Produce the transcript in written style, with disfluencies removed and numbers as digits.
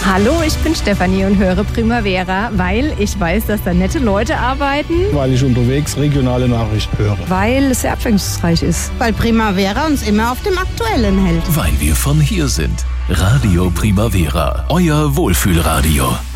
Hallo, ich bin Stefanie und höre Primavera, weil ich weiß, dass da nette Leute arbeiten. Weil ich unterwegs regionale Nachrichten höre. Weil es sehr abwechslungsreich ist. Weil Primavera uns immer auf dem Aktuellen hält. Weil wir von hier sind. Radio Primavera, euer Wohlfühlradio.